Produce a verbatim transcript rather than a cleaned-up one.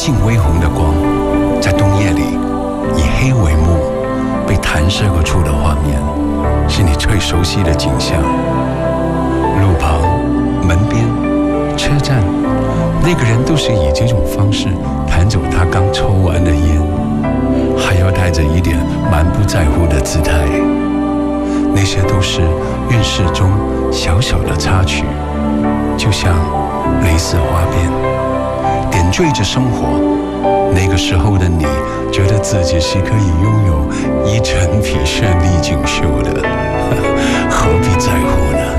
近微红的光，在冬夜里以黑为幕，被弹射而出的画面，是你最熟悉的景象。路旁、门边、车站，那个人都是以这种方式弹走他刚抽完的烟，还要带着一点满不在乎的姿态。那些都是运势中小小的插曲，就像蕾丝花边，点缀着生活。那个时候的你，觉得自己是可以拥有一整匹绚丽锦绣的，何必在乎呢？